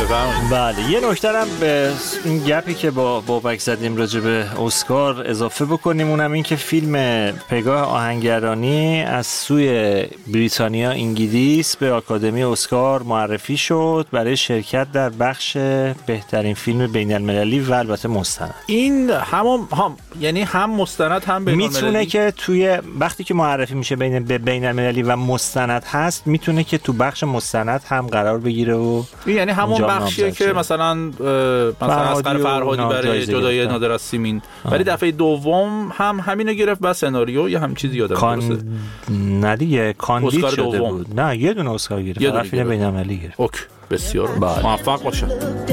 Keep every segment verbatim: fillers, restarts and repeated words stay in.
بفرمایید. بله یه نکته هم به این گپی که با بابک زدیم راجع به اسکار اضافه بکنیم، اونم این که فیلم پگاه آهنگرانی از سوی بریتانیا انگلیس به آکادمی اسکار معرفی شد برای شرکت در بخش بهترین فیلم بین المللی و البته مستند. این هم, هم یعنی هم مستند هم بین المللی میتونه که توی وقتی که معرفی میشه بین بین المللی و مستند هست، میتونه که تو بخش مستند هم قرار بگیره و یعنی همون بخشیه که مثلا مثلا اسقر فرهادی برای جدای نادر از سیمین، ولی دفعه دوم هم همینو گرفت با سناریو یا هم چیزی یادم کان... نه دیگه کاندید شده دوم. بود نه یه دونه اسکار گرفت، فقط فیلم بین المللی گرفت. اوکی بسیار موفق باشه.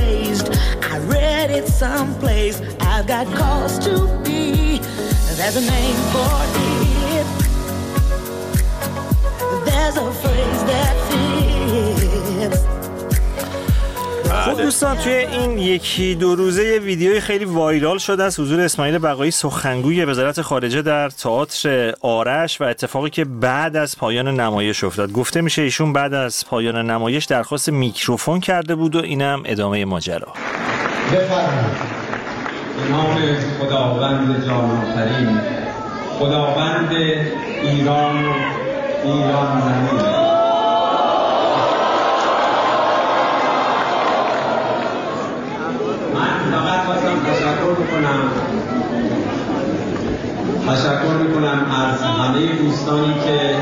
خب دوستان، توی این یکی دو روزه یه ویدیوی خیلی وایرال شده از حضور اسماعیل بقایی سخنگوی وزارت خارجه در تئاتر آرش و اتفاقی که بعد از پایان نمایش افتاد. گفته میشه ایشون بعد از پایان نمایش درخواست میکروفون کرده بود و اینم ادامه ماجرا. بفرمایید. به نام خداوند جان آفرین، خداوند ایران و ایران زمین. تشکر میکنم تشکر میکنم از همه دوستانی که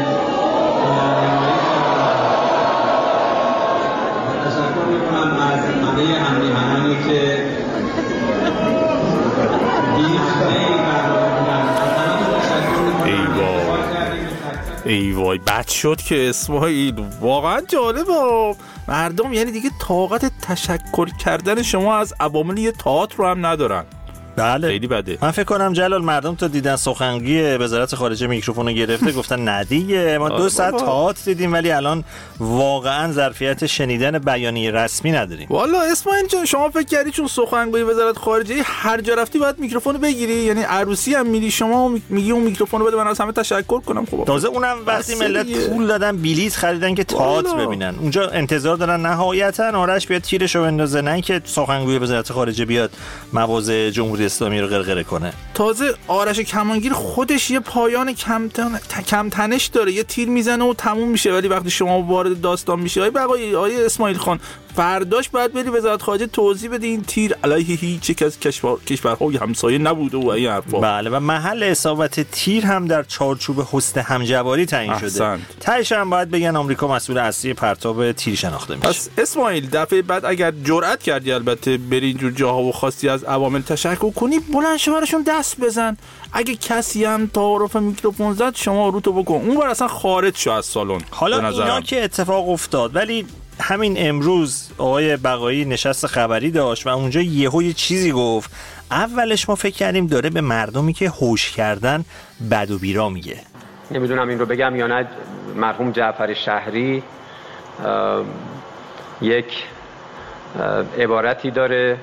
تشکر میکنم از همه همراهانی که ای وای بد شد که اسماعیل واقعا جالبه. مردم یعنی دیگه طاقت تشکر کردن شما از عوامل یه تئاتر رو هم ندارن. بله خیلی بده. من فکر کنم جلال مردم تا دیدن سخنگوی وزارت خارجه میکروفون رو گرفته گفتن نه دیگه ما دو ساعت تئاتر دیدیم ولی الان واقعا ظرفیت شنیدن بیانیه رسمی نداریم. والا اسماعیل جان شما فکر کردی چون سخنگوی وزارت خارجه هر جا رفتی باید میکروفون بگیری؟ یعنی عروسی هم میری شما میگی اون میکروفون بده من از همه تشکر کنم؟ خب تازه اونم وقتی ملت پول دادن بلیط خریدن که تئاتر ببینن، اونجا انتظار دارن نهایتا آرش بیاد تیرشو بندازه، نه اینکه سخنگوی وزارت خارجه بیاد مواضع جمهوری اسلامی رو غرغره کنه. تازه آرش کمانگیر خودش یه پایان کم تن... کم تنش داره، یه تیر میزنه و تموم میشه، ولی وقتی شما وارد داستان میشه آقای بقایی آقای اسماعیل خان فرداش باید بری وزارت خارجه توضیح بده این تیر علیه هیچ یک از کشور کشورهای همسایه نبوده و این حرفا. بله و محل اصابت تیر هم در چارچوب حسن همجواری تعیین شده. تهش هم باید بگن آمریکا مسئول اصلی پرتاب تیر شناخته میشه. پس اسماعیل دفعه بعد اگر جرأت کردی البته بری اینجور جاها و خواستی از عوامل تشکر کنی بلند شو براشون دست بزن. اگه کسی هم تعارف میکروفون زد شما روتو بکن اون بر اصلا خارج شو از سالن. حالا اینا که اتفاق افتاد ولی همین امروز آقای بقایی نشست خبری داشت و اونجا یهو یه چیزی گفت. اولش ما فکر کردیم داره به مردمی که هوش کردن بد و بیرا میگه. نمیدونم این رو بگم یا نه. مرحوم جعفر شهری یک عبارتی داره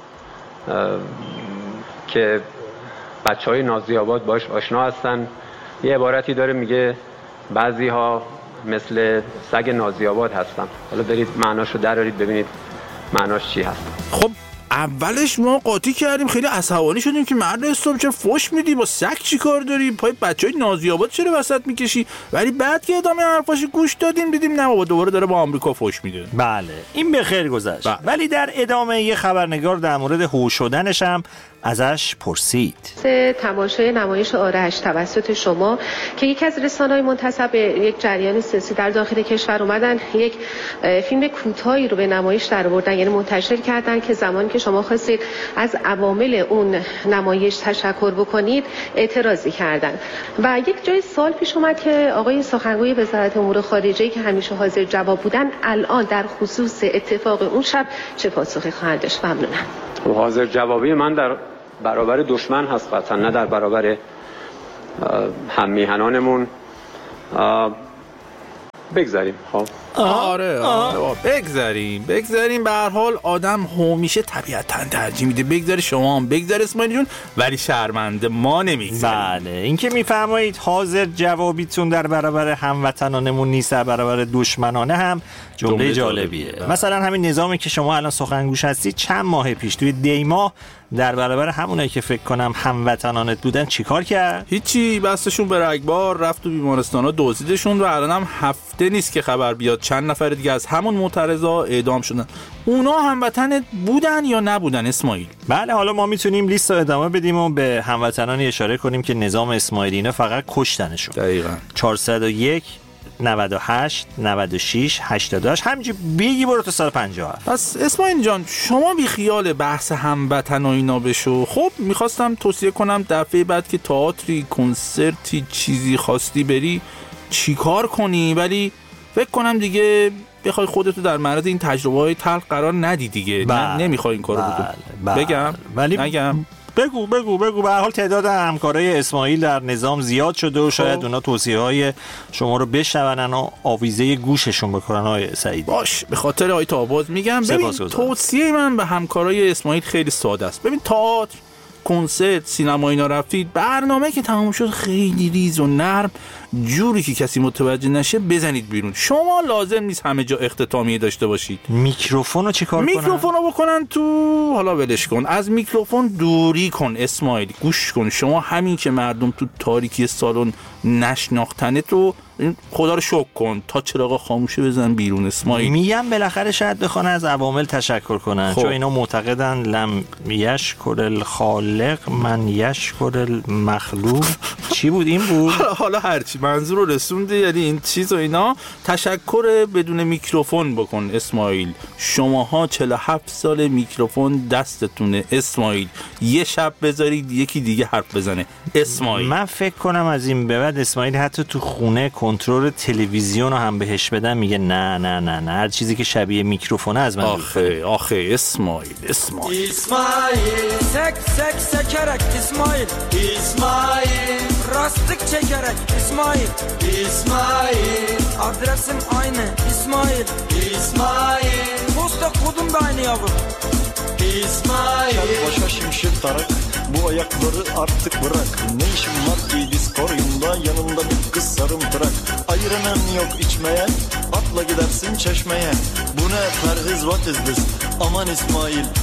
که بچهای نازی‌آباد باش آشنا هستن. یه عبارتی داره میگه بعضی ها مثل سگ نازی‌آباد هستن. حالا برید معناشو درارید ببینید معناش چی هست. خب اولش ما قاطی کردیم خیلی عصبانی شدیم که مرد اسلام چرا فحش میدی، با سگ چی کار داری، پای بچهای نازی‌آباد چرا وسط میکشی؟ ولی بعد که ادامه حرفاش گوش دادیم دیدیم نه بابا دوباره داره با آمریکا فحش میده. بله این به خیر گذشت. بله. ولی در ادامه یه خبرنگار در مورد هوش شدنش هم ازش پرسید. تماشای نمایش آرش توسط شما که یکی از رسانه‌های منتسب به یک جریان سیاسی در داخل کشور اومدن یک فیلم کوتاهی رو به نمایش درآوردن، یعنی منتشر کردن که زمانی که شما خواستید از عوامل اون نمایش تشکر بکنید اعتراضی کردن و یک جای سوال پیش اومد که آقای سخنگوی وزارت امور خارجه که همیشه حاضر جواب بودن الان در خصوص اتفاق اون شب چه پاسخی خواهند داشت؟ ممنونم. حاضر جوابی من در برابر دشمن هست قطعا، نه در برابر هم میهنانمون. بگذاریم. خب آره آره بگذاریم بگذاریم به هر حال آدم همیشه طبیعتاً ترجیح میده بگذاری شما هم بگذار اسماعیل جون، ولی شرمنده ما نمیگذاریم. بله این که میفرمایید حاضر جوابیتون در برابر هموطنانمون نیست، در برابر دشمنانه هم جمله جالبیه. جالبیه. مثلا همین نظامی که شما الان سخنگوش هستی چند ماه پیش توی دی ماه در برابر همونایی که فکر کنم هموطنانت بودن چیکار کرد؟ هیچی، بستشون به رگبار، رفت تو بیمارستانا دزدیدشون و الان هم هفته نیست که خبر بیاد چند نفر دیگه از همون معترضا اعدام شدن. اونا هموطنت بودن یا نبودن اسماعیل؟ بله حالا ما میتونیم لیست رو ادامه بدیم و به هموطنانی اشاره کنیم که نظام اسماعیلی اینا فقط کشتنشون. دقیقاً. چهارصد و یک نود و هشت نود و شش هشتاد و هشت همینجوری بگی برو تا صد و پنجاه و هفت. پس اسماعیل جان شما بی خیال بحث هموطن و اینا بشو. خب میخواستم توصیه کنم دفعه بعد که تئاتری، کنسرتی، چیزی خواستی بری چیکار کنی، ولی فکر کنم دیگه بخوای خودتو در معرض این تجربه‌های تلخ قرار ندی دیگه. بله. نمیخوای این کارو بله. بکنی. بگم ولی نگم بگو بگو بگو به هر حال تعداد همکارای اسماعیل در نظام زیاد شده و شاید اونا توصیه‌های شما رو بشنون و آویزه گوششون بکنن. آقای سعیدی باش به خاطر آیت آواز میگم. ببین توصیه من به همکارای اسماعیل خیلی ساده است. ببین تئاتر، کنسرت، سینما اینا رفتید، برنامه که تمام شد خیلی ریز و نرم جوری که کسی متوجه نشه بزنید بیرون. شما لازم نیست همه جا اختتامیه داشته باشید. میکروفونو چیکار کنن؟ میکروفونو بکنن تو، حالا ولش کن، از میکروفون دوری کن اسماعیل. گوش کن، شما همین که مردم تو تاریکی سالن نشناختنه تو خدا رو شکر کن، تا چراغا خاموشه بزن بیرون اسماعیل. میگم بالاخره شاید بخوان از عوامل تشکر کنن. خب. چون اینا معتقدن لم یشکر الخالق من یشکر المخلوق. چی بود این بود؟ حالا هرچی منظور رو رسونده، یعنی این چیز و اینا. تشکر بدون میکروفون بکن اسماعیل. شماها چهل و هفت سال میکروفون دستتونه اسماعیل. یه شب بذارید یکی دیگه حرف بزنه اسماعیل. من فکر کنم از این به بعد اسماعیل حتی تو خونه کنترل تلویزیون رو هم بهش بدن میگه نه نه نه نه هر چیزی که شبیه میکروفونه از من. آخه آخه اسماعیل اسماعیل İsmail sek sek sekerek İsmail İsmail rastık çekerek İsmail İsmail adresim aynı İsmail İsmail posta kodum da aynı yavrum İsmail. Başa şimşir tarak bu ayakları artık bırak. Ne işin var ki diskoryumda yanımda bir kız sarımtırak. Ayıranın yok içmeye atla gidersin çeşmeye. Bu ne perhiz what is this? Aman İsmail